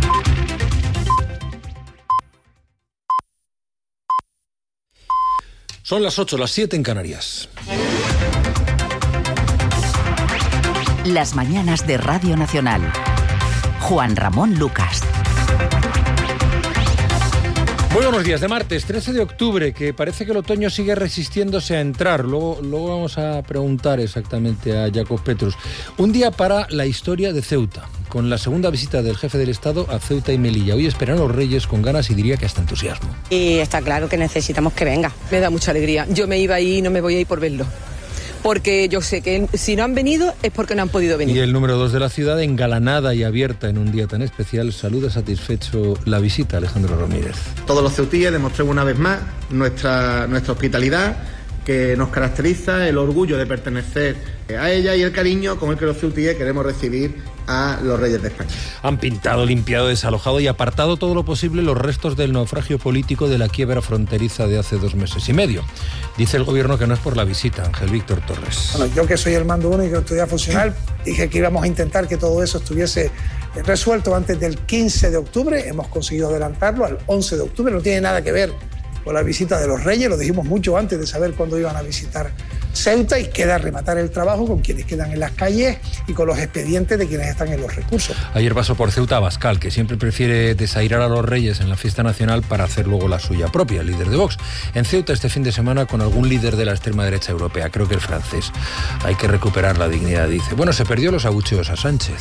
Son las 8, las 7 en Canarias. Las mañanas de Radio Nacional. Juan Ramón Lucas. Muy buenos días. De martes 13 de octubre, que parece que el otoño sigue resistiéndose a entrar. Luego vamos a preguntar exactamente a Jacob Petrus. Un día para la historia de Ceuta, con la segunda visita del jefe del Estado a Ceuta y Melilla. Hoy esperan los Reyes con ganas y diría que hasta entusiasmo. Y está claro que necesitamos que venga. Me da mucha alegría. Yo me iba ahí y no me voy a ir por verlo, porque yo sé que si no han venido es porque no han podido venir. Y el número 2 de la ciudad, engalanada y abierta en un día tan especial, saluda satisfecho la visita, Alejandro Ramírez. Todos los ceutíes demostremos una vez más nuestra hospitalidad, que nos caracteriza, el orgullo de pertenecer a ella y el cariño con el que los ceutíes queremos recibir a los Reyes de España. Han pintado, limpiado, desalojado y apartado todo lo posible los restos del naufragio político de la quiebra fronteriza de hace 2 meses y medio. Dice el gobierno que no es por la visita. Ángel Víctor Torres. Bueno, yo que soy el mando único de autoridad funcional, dije que íbamos a intentar que todo eso estuviese resuelto antes del 15 de octubre. Hemos conseguido adelantarlo al 11 de octubre. No tiene nada que ver con la visita de los Reyes, lo dijimos mucho antes de saber cuándo iban a visitar Ceuta, y queda rematar el trabajo con quienes quedan en las calles y con los expedientes de quienes están en los recursos. Ayer pasó por Ceuta Abascal, que siempre prefiere desairar a los Reyes en la fiesta nacional para hacer luego la suya propia, el líder de Vox. En Ceuta este fin de semana con algún líder de la extrema derecha europea, creo que el francés. Hay que recuperar la dignidad, dice. Bueno, se perdió los abucheos a Sánchez.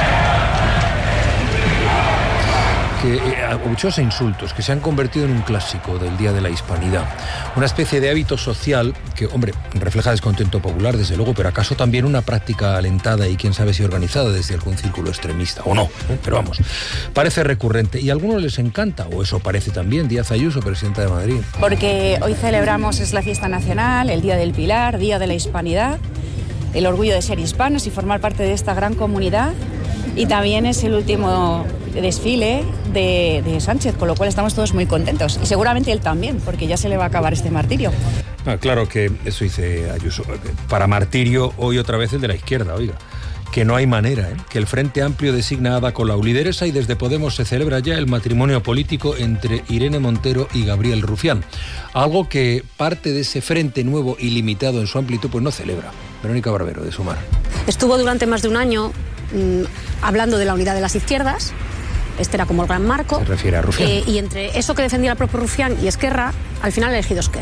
Abucheos e insultos que se han convertido en un clásico del Día de la Hispanidad. Una especie de hábito social que, hombre, refleja descontento popular, desde luego, pero acaso también una práctica alentada y quién sabe si organizada desde algún círculo extremista, o no, pero vamos, parece recurrente y a algunos les encanta, o eso parece también. Díaz Ayuso, presidenta de Madrid. Porque hoy celebramos, es la fiesta nacional, el Día del Pilar, Día de la Hispanidad, el orgullo de ser hispanos y formar parte de esta gran comunidad, y también es el último desfile de Sánchez, con lo cual estamos todos muy contentos. Y seguramente él también, porque ya se le va a acabar este martirio. Claro que eso dice Ayuso. Para martirio, hoy otra vez el de la izquierda, oiga. Que no hay manera, que el Frente Amplio designa a Ada Colau lideresa y desde Podemos se celebra ya el matrimonio político entre Irene Montero y Gabriel Rufián. Algo que parte de ese frente nuevo y limitado en su amplitud pues no celebra. Verónica Barbero, de Sumar. Estuvo durante más de un año hablando de la unidad de las izquierdas. Este era como el gran marco. Se refiere a Rufián. Y entre eso que defendía el propio Rufián y Esquerra, al final ha elegido Esquerra.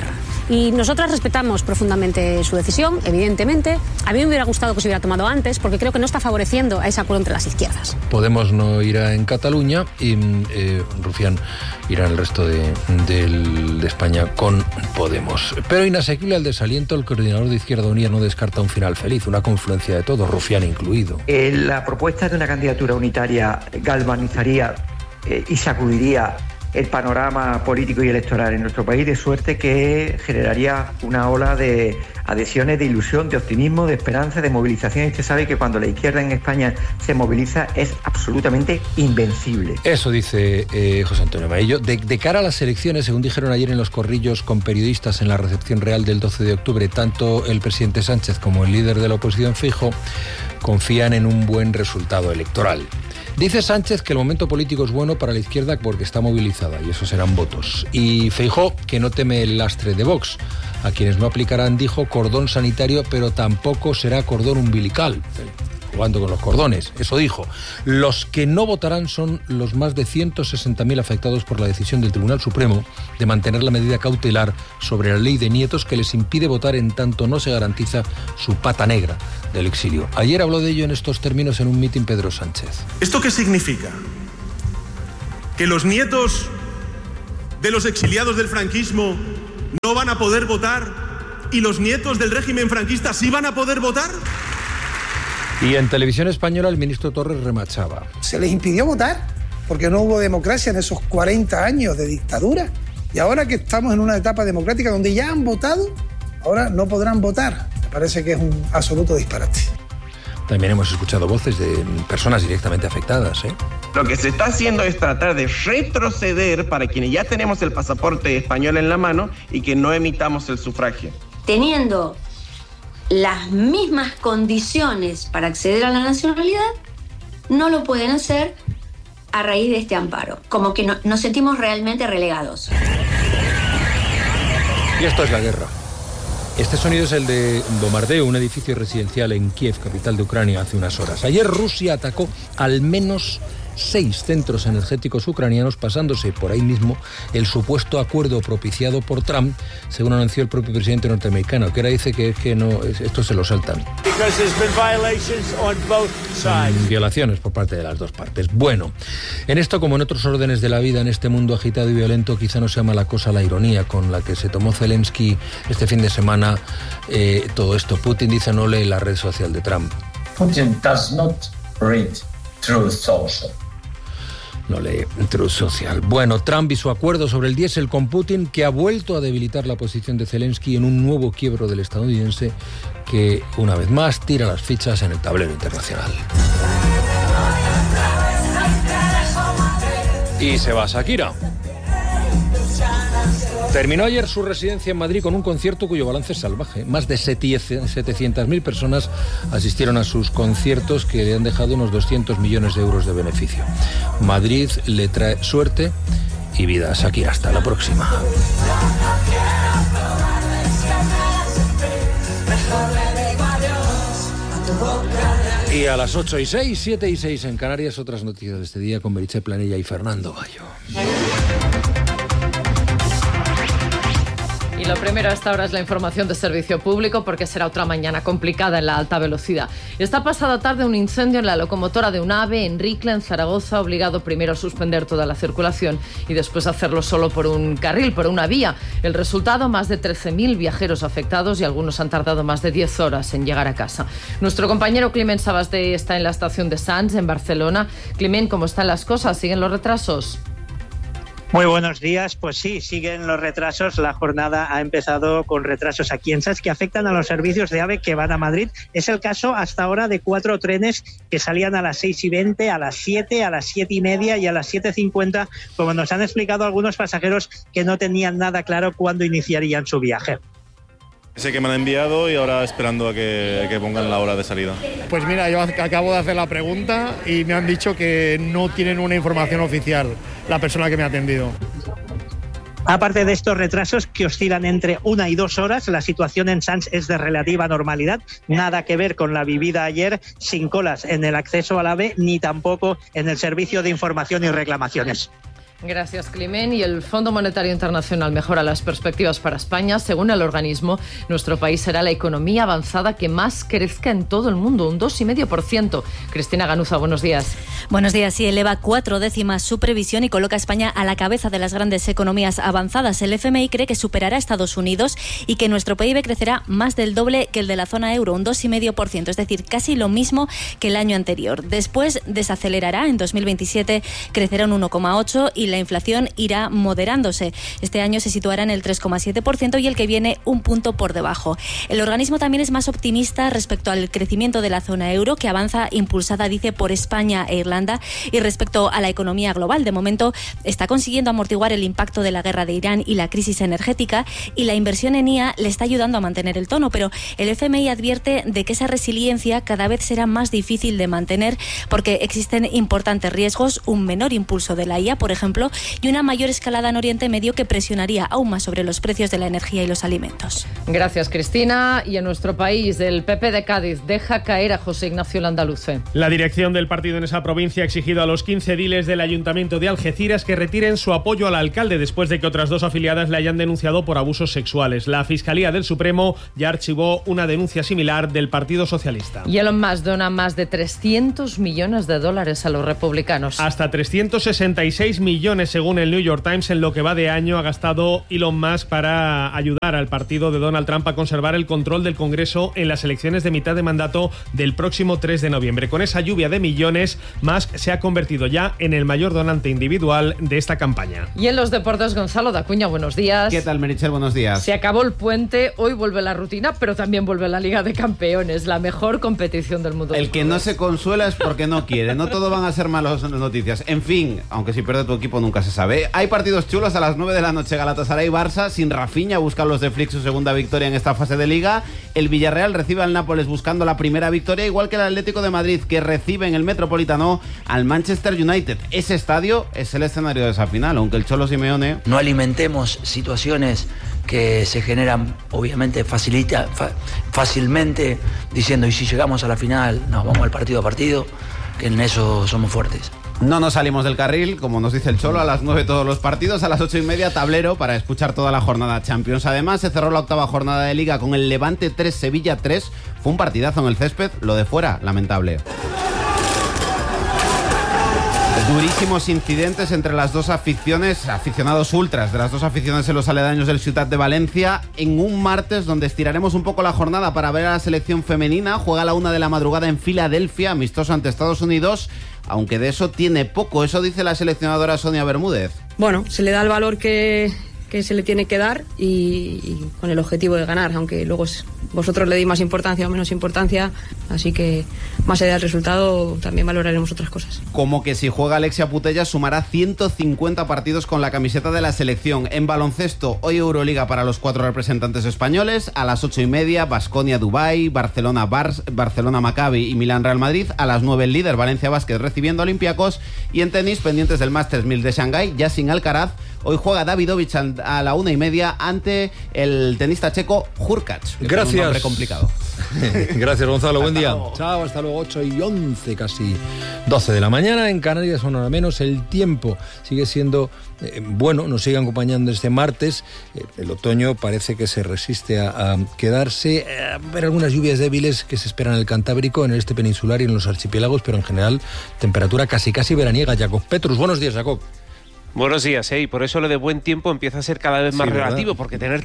Y nosotras respetamos profundamente su decisión, evidentemente. A mí me hubiera gustado que se hubiera tomado antes, porque creo que no está favoreciendo a ese acuerdo entre las izquierdas. Podemos no irá en Cataluña y Rufián irá en el resto de España con Podemos. Pero inasequible al desaliento, el coordinador de Izquierda Unida no descarta un final feliz, una confluencia de todos, Rufián incluido. La propuesta de una candidatura unitaria galvanizaría y sacudiría el panorama político y electoral en nuestro país, de suerte que generaría una ola de adhesiones, de ilusión, de optimismo, de esperanza, de movilización. Y usted sabe que cuando la izquierda en España se moviliza es absolutamente invencible. Eso dice José Antonio Maillo. De cara a las elecciones, según dijeron ayer en los corrillos con periodistas en la recepción real del 12 de octubre, tanto el presidente Sánchez como el líder de la oposición, Feijóo, confían en un buen resultado electoral. Dice Sánchez que el momento político es bueno para la izquierda porque está movilizada y esos serán votos. Y Feijóo que no teme el lastre de Vox. A quienes no aplicarán, dijo, cordón sanitario, pero tampoco será cordón umbilical. Jugando con los cordones, eso dijo. Los que no votarán son los más de 160.000 afectados por la decisión del Tribunal Supremo de mantener la medida cautelar sobre la ley de nietos que les impide votar en tanto no se garantiza su pata negra del exilio. Ayer habló de ello en estos términos en un mitin Pedro Sánchez. ¿Esto qué significa? ¿Que los nietos de los exiliados del franquismo no van a poder votar y los nietos del régimen franquista sí van a poder votar? Y en Televisión Española el ministro Torres remachaba. Se les impidió votar porque no hubo democracia en esos 40 años de dictadura. Y ahora que estamos en una etapa democrática donde ya han votado, ahora no podrán votar. Me parece que es un absoluto disparate. También hemos escuchado voces de personas directamente afectadas, ¿eh? Lo que se está haciendo es tratar de retroceder para quienes ya tenemos el pasaporte español en la mano y que no emitamos el sufragio. Teniendo las mismas condiciones para acceder a la nacionalidad, no lo pueden hacer a raíz de este amparo. Como que nos sentimos realmente relegados. Y esto es la guerra. Este sonido es el de bombardeo, un edificio residencial en Kiev, capital de Ucrania, hace unas horas. Ayer Rusia atacó al menos 6 centros energéticos ucranianos, pasándose por ahí mismo el supuesto acuerdo propiciado por Trump, según anunció el propio presidente norteamericano, que ahora dice que no, esto se lo saltan. Violaciones por parte de las dos partes. Bueno, en esto como en otros órdenes de la vida, en este mundo agitado y violento, quizá no sea mala cosa la ironía con la que se tomó Zelensky este fin de semana todo esto. Putin dice no lee la red social de Trump. Putin does not read Truth Social. No lee Truth Social. Bueno, Trump y su acuerdo sobre el diésel con Putin, que ha vuelto a debilitar la posición de Zelensky en un nuevo quiebro del estadounidense que, una vez más, tira las fichas en el tablero internacional. Y se va Shakira. Terminó ayer su residencia en Madrid con un concierto cuyo balance es salvaje. Más de 700.000 personas asistieron a sus conciertos que le han dejado unos 200 millones de euros de beneficio. Madrid le trae suerte y vida a Shakira. Hasta la próxima. Y a las 8:06, 7:06 en Canarias, otras noticias de este día con Meritxell Planella y Fernando Bayo. Y lo primero a esta hora es la información de servicio público, porque será otra mañana complicada en la alta velocidad. Esta pasada tarde un incendio en la locomotora de un AVE en Ricla, en Zaragoza, ha obligado primero a suspender toda la circulación y después a hacerlo solo por un carril, por una vía. El resultado, más de 13.000 viajeros afectados y algunos han tardado más de 10 horas en llegar a casa. Nuestro compañero Climent Sabasté está en la estación de Sants, en Barcelona. Climent, ¿cómo están las cosas? ¿Siguen los retrasos? Muy buenos días. Pues sí, siguen los retrasos. La jornada ha empezado con retrasos aquí en Sants que afectan a los servicios de AVE que van a Madrid. Es el caso hasta ahora de 4 trenes que salían a las 6:20, a las 7, a las 7:30 y a las 7:50, como nos han explicado algunos pasajeros que no tenían nada claro cuándo iniciarían su viaje. Sé que me han enviado y ahora esperando a que pongan la hora de salida. Pues mira, yo acabo de hacer la pregunta y me han dicho que no tienen una información oficial la persona que me ha atendido. Aparte de estos retrasos que oscilan entre 1 y 2 horas, la situación en Sants es de relativa normalidad. Nada que ver con la vivida ayer, sin colas en el acceso al AVE ni tampoco en el servicio de información y reclamaciones. Gracias, Climent. Y el Fondo Monetario Internacional mejora las perspectivas para España. Según el organismo, nuestro país será la economía avanzada que más crezca en todo el mundo, un 2,5%. Cristina Ganuza, buenos días. Buenos días. Sí, eleva 4 décimas su previsión y coloca a España a la cabeza de las grandes economías avanzadas. El FMI cree que superará a Estados Unidos y que nuestro PIB crecerá más del doble que el de la zona euro, un 2,5%, es decir, casi lo mismo que el año anterior. Después desacelerará, en 2027 crecerá un 1,8% y la inflación irá moderándose. Este año se situará en el 3,7% y el que viene un punto por debajo. El organismo también es más optimista respecto al crecimiento de la zona euro, que avanza impulsada, dice, por España e Irlanda, y respecto a la economía global. De momento está consiguiendo amortiguar el impacto de la guerra de Irán y la crisis energética, y la inversión en IA le está ayudando a mantener el tono, pero el FMI advierte de que esa resiliencia cada vez será más difícil de mantener porque existen importantes riesgos, un menor impulso de la IA, por ejemplo, y una mayor escalada en Oriente Medio que presionaría aún más sobre los precios de la energía y los alimentos. Gracias, Cristina. Y en nuestro país, el PP de Cádiz deja caer a José Ignacio Landaluce. La dirección del partido en esa provincia ha exigido a los 15 ediles del Ayuntamiento de Algeciras que retiren su apoyo al alcalde después de que otras 2 afiliadas le hayan denunciado por abusos sexuales. La Fiscalía del Supremo ya archivó una denuncia similar del Partido Socialista. Y Elon Musk dona más de $300 millones a los republicanos. Hasta 366 millones según el New York Times en lo que va de año ha gastado Elon Musk para ayudar al partido de Donald Trump a conservar el control del Congreso en las elecciones de mitad de mandato del próximo 3 de noviembre. Con esa lluvia de millones, Musk se ha convertido ya en el mayor donante individual de esta campaña. Y en los deportes, Gonzalo Dacuña, buenos días. ¿Qué tal, Meritxell? Buenos días. Se acabó el puente, hoy vuelve la rutina, pero también vuelve la Liga de Campeones, la mejor competición del mundo. El que no se consuela es porque no quiere. No todo van a ser malas noticias. En fin, aunque si pierde tu equipo nunca se sabe. Hay partidos chulos a las 9 de la noche. Galatasaray-Barça, sin Rafinha, buscan los de Flick su segunda victoria en esta fase de Liga. El Villarreal recibe al Nápoles buscando la primera victoria, igual que el Atlético de Madrid, que recibe en el Metropolitano al Manchester United. Ese estadio es el escenario de esa final, aunque el Cholo Simeone... No alimentemos situaciones que se generan, obviamente, fácilmente, diciendo, y si llegamos a la final, nos vamos al partido a partido, que en eso somos fuertes. No nos salimos del carril, como nos dice el Cholo, a las 9 todos los partidos, a las 8:30 tablero para escuchar toda la jornada Champions. Además, se cerró la 8ª jornada de Liga con el Levante 3, Sevilla 3. Fue un partidazo en el césped, lo de fuera, lamentable. Durísimos incidentes entre las dos aficionados ultras de las dos aficiones en los aledaños del Ciutat de Valencia, en un martes donde estiraremos un poco la jornada para ver a la selección femenina. Juega a la 1 de la madrugada en Filadelfia, amistoso ante Estados Unidos, aunque de eso tiene poco, eso dice la seleccionadora Sonia Bermúdez. Bueno, se le da el valor que se le tiene que dar y con el objetivo de ganar, aunque luego vosotros le deis más importancia o menos importancia, así que más allá del resultado también valoraremos otras cosas. Como que si juega Alexia Putellas sumará 150 partidos con la camiseta de la selección. En baloncesto, hoy Euroliga para los 4 representantes españoles, a las 8:30 Baskonia Dubái, Barcelona Maccabi y Milán Real Madrid, a las 9 el líder Valencia Basket recibiendo a Olympiacos, y en tenis pendientes del Masters 1000 de Shanghái, ya sin Alcaraz. Hoy juega Davidovich a la 1:30 ante el tenista checo Hurkacz. Gracias. Un nombre complicado. Gracias, Gonzalo. Buen día. Luego. Chao, hasta luego. 8:11, casi 12 de la mañana. En Canarias, una hora menos. El tiempo sigue siendo bueno, nos sigue acompañando este martes. El otoño parece que se resiste a quedarse. A ver algunas lluvias débiles que se esperan en el Cantábrico, en el este peninsular y en los archipiélagos, pero en general temperatura casi veraniega. Jacob Petrus, buenos días, Jacob. Buenos días, y por eso lo de buen tiempo empieza a ser cada vez más relativo, porque tener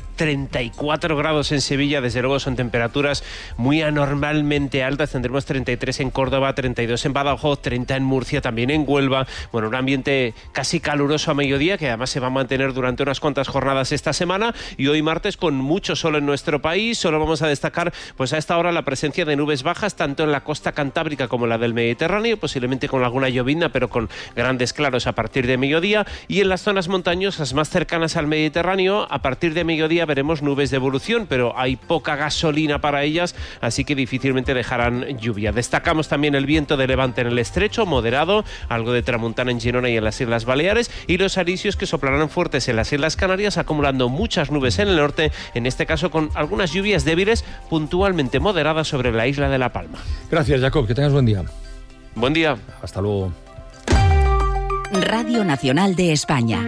34 grados en Sevilla, desde luego son temperaturas muy anormalmente altas. Tendremos 33 en Córdoba, 32 en Badajoz, 30 en Murcia, también en Huelva. Bueno, un ambiente casi caluroso a mediodía, que además se va a mantener durante unas cuantas jornadas esta semana, y hoy martes con mucho sol en nuestro país. Solo vamos a destacar pues a esta hora la presencia de nubes bajas, tanto en la costa cantábrica como la del Mediterráneo, posiblemente con alguna llovizna, pero con grandes claros a partir de mediodía. Y en las zonas montañosas más cercanas al Mediterráneo, a partir de mediodía veremos nubes de evolución, pero hay poca gasolina para ellas, así que difícilmente dejarán lluvia. Destacamos también el viento de levante en el estrecho, moderado, algo de tramontana en Girona y en las Islas Baleares, y los alisios que soplarán fuertes en las Islas Canarias, acumulando muchas nubes en el norte, en este caso con algunas lluvias débiles, puntualmente moderadas sobre la isla de La Palma. Gracias, Jacob, que tengas buen día. Buen día. Hasta luego. Radio Nacional de España.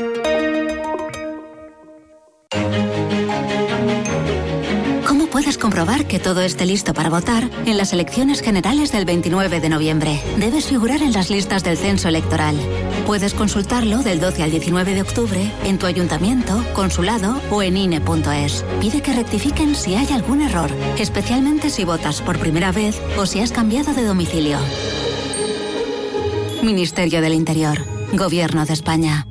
¿Cómo puedes comprobar que todo esté listo para votar en las elecciones generales del 29 de noviembre? Debes figurar en las listas del censo electoral. Puedes consultarlo del 12 al 19 de octubre en tu ayuntamiento, consulado o en INE.es. Pide que rectifiquen si hay algún error, especialmente si votas por primera vez o si has cambiado de domicilio. Ministerio del Interior. Gobierno de España.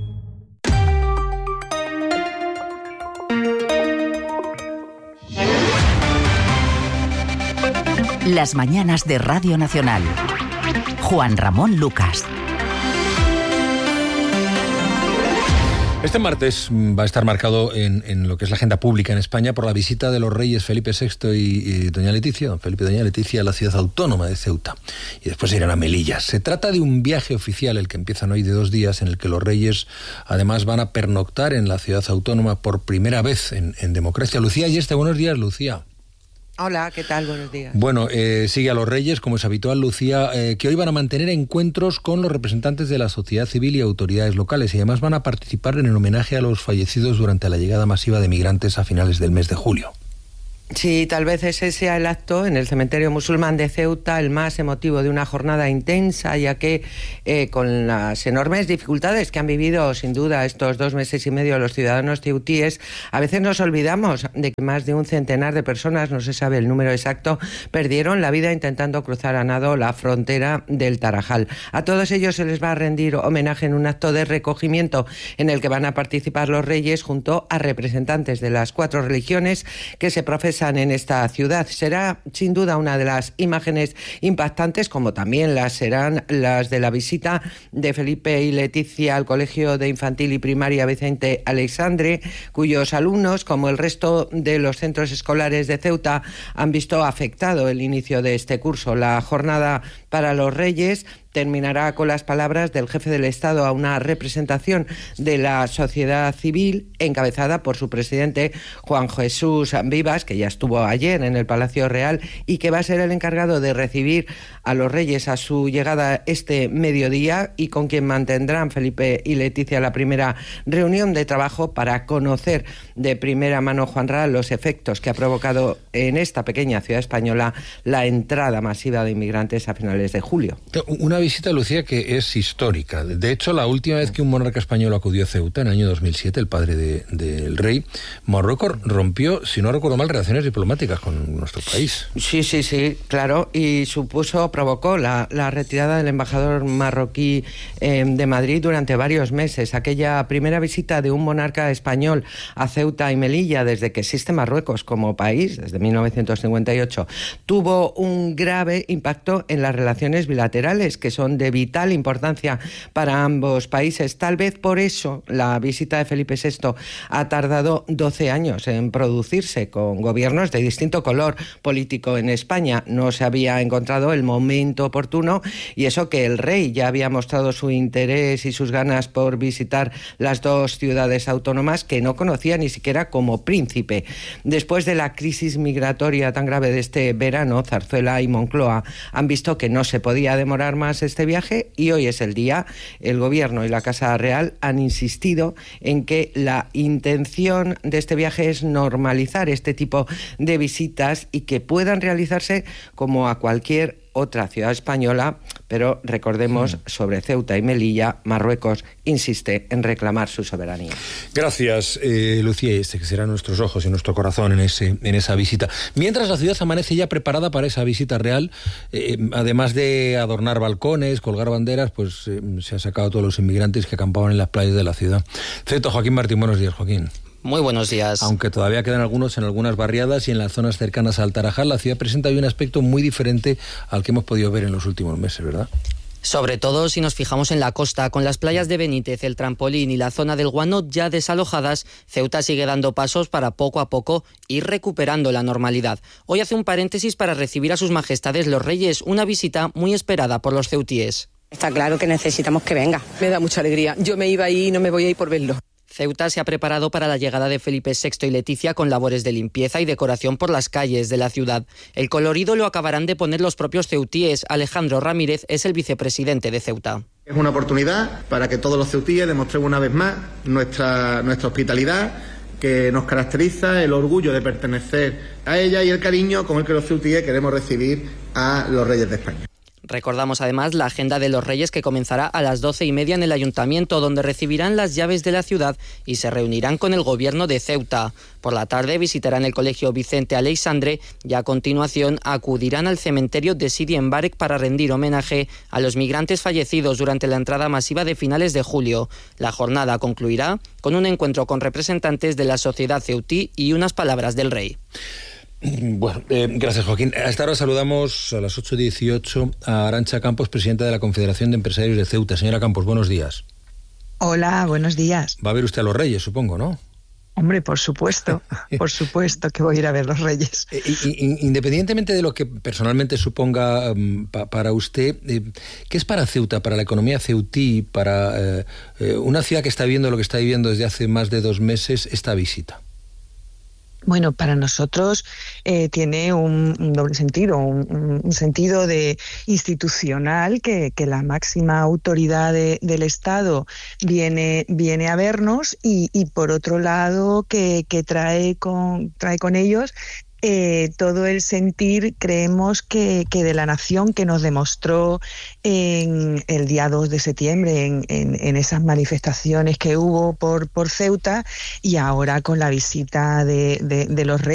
Las mañanas de Radio Nacional. Juan Ramón Lucas. Este martes va a estar marcado en lo que es la agenda pública en España por la visita de los reyes Felipe VI y doña Leticia, don Felipe y doña Leticia, a la ciudad autónoma de Ceuta. Y después irán a Melilla. Se trata de un viaje oficial, el que empiezan hoy, de 2 días, en el que los reyes además van a pernoctar en la ciudad autónoma por primera vez en democracia. Lucía Ayeste, buenos días, Lucía. Hola, ¿qué tal? Buenos días. Bueno, sigue a los reyes, como es habitual, Lucía, que hoy van a mantener encuentros con los representantes de la sociedad civil y autoridades locales, y además van a participar en el homenaje a los fallecidos durante la llegada masiva de migrantes a finales del mes de julio. Sí, tal vez ese sea el acto en el cementerio musulmán de Ceuta, el más emotivo de una jornada intensa, ya que con las enormes dificultades que han vivido sin duda estos 2 meses y medio los ciudadanos ceutíes, a veces nos olvidamos de que más de un centenar de personas, no se sabe el número exacto, perdieron la vida intentando cruzar a nado la frontera del Tarajal. A todos ellos se les va a rendir homenaje en un acto de recogimiento en el que van a participar los reyes junto a representantes de las 4 religiones que se profesan en esta ciudad. Será sin duda una de las imágenes impactantes, como también serán las de la visita de Felipe y Leticia al Colegio de Infantil y Primaria Vicente Aleixandre, cuyos alumnos, como el resto de los centros escolares de Ceuta, han visto afectado el inicio de este curso. La jornada para los reyes terminará con las palabras del jefe del Estado a una representación de la sociedad civil encabezada por su presidente Juan Jesús Vivas, que ya estuvo ayer en el Palacio Real y que va a ser el encargado de recibir a los reyes a su llegada este mediodía, y con quien mantendrán Felipe y Leticia la primera reunión de trabajo para conocer de primera mano, Juanra, los efectos que ha provocado en esta pequeña ciudad española la entrada masiva de inmigrantes a finales de julio. Una visita, Lucía, que es histórica. De hecho, la última vez que un monarca español acudió a Ceuta, en el año 2007, el padre del rey, Marruecos rompió, si no recuerdo mal, relaciones diplomáticas con nuestro país. Sí, claro, y provocó la retirada del embajador marroquí de Madrid durante varios meses. Aquella primera visita de un monarca español a Ceuta y Melilla desde que existe Marruecos como país, desde 1958, tuvo un grave impacto en las relaciones bilaterales, que son de vital importancia para ambos países. Tal vez por eso la visita de Felipe VI ha tardado 12 años en producirse, con gobiernos de distinto color político en España. No se había encontrado el momento oportuno, y eso que el rey ya había mostrado su interés y sus ganas por visitar las 2 ciudades autónomas que no conocía ni siquiera como príncipe. Después de la crisis migratoria tan grave de este verano, Zarzuela y Moncloa han visto que no se podía demorar más este viaje, y hoy es el día. El Gobierno y la Casa Real han insistido en que la intención de este viaje es normalizar este tipo de visitas y que puedan realizarse como a cualquier otra ciudad española, pero recordemos, sobre Ceuta y Melilla, Marruecos insiste en reclamar su soberanía. Gracias, Lucía, y que serán nuestros ojos y nuestro corazón en esa visita. Mientras la ciudad amanece ya preparada para esa visita real, además de adornar balcones, colgar banderas, pues se han sacado todos los inmigrantes que acampaban en las playas de la ciudad. Ceuta, Joaquín Martín, buenos días, Joaquín. Muy buenos días. Aunque todavía quedan algunos en algunas barriadas y en las zonas cercanas al Tarajal, la ciudad presenta hoy un aspecto muy diferente al que hemos podido ver en los últimos meses, ¿verdad? Sobre todo si nos fijamos en la costa, con las playas de Benítez, el Trampolín y la zona del Guano ya desalojadas, Ceuta sigue dando pasos para poco a poco ir recuperando la normalidad. Hoy hace un paréntesis para recibir a sus majestades los reyes, una visita muy esperada por los ceutíes. Está claro que necesitamos que venga. Me da mucha alegría. Yo me iba ahí y no me voy a ir por verlo. Ceuta se ha preparado para la llegada de Felipe VI y Leticia con labores de limpieza y decoración por las calles de la ciudad. El colorido lo acabarán de poner los propios ceutíes. Alejandro Ramírez es el vicepresidente de Ceuta. Es una oportunidad para que todos los ceutíes demostremos una vez más nuestra hospitalidad, que nos caracteriza, el orgullo de pertenecer a ella y el cariño con el que los ceutíes queremos recibir a los Reyes de España. Recordamos además la agenda de los Reyes, que comenzará a las 12:30 en el Ayuntamiento, donde recibirán las llaves de la ciudad y se reunirán con el gobierno de Ceuta. Por la tarde visitarán el colegio Vicente Aleixandre y a continuación acudirán al cementerio de Sidi Mbarek para rendir homenaje a los migrantes fallecidos durante la entrada masiva de finales de julio. La jornada concluirá con un encuentro con representantes de la sociedad ceutí y unas palabras del rey. Bueno, gracias, Joaquín. Hasta ahora saludamos a las 8:18 a Arantxa Campos, presidenta de la Confederación de Empresarios de Ceuta. Señora Campos, buenos días. Hola, buenos días. Va a ver usted a los Reyes, supongo, ¿no? Hombre, por supuesto que voy a ir a ver los Reyes. Independientemente de lo que personalmente suponga para usted, ¿qué es para Ceuta, para la economía ceutí, para una ciudad que está viviendo lo que está viviendo desde hace más de 2 meses, esta visita? Bueno, para nosotros tiene un doble sentido, un sentido de institucional, que la máxima autoridad del Estado viene a vernos, y por otro lado que trae con ellos todo el sentir, creemos, que de la nación, que nos demostró en el día 2 de septiembre en esas manifestaciones que hubo por Ceuta, y ahora con la visita de los Reyes.